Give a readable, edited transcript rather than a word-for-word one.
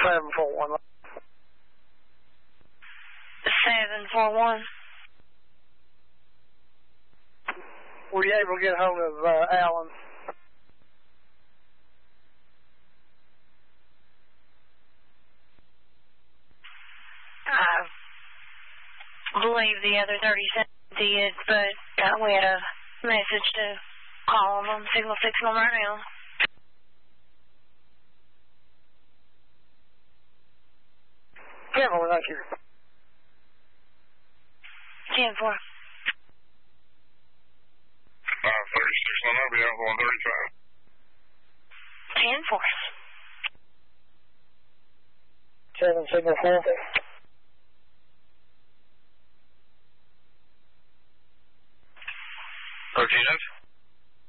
741. 741. Were you able to get hold of Alan? I believe the other 37 did, but we had a message to call them on Signal 6 on right now. Careful, thank you. 10-4. 36 on our behalf, 135. 10-4. 7 Signal 4. Roger,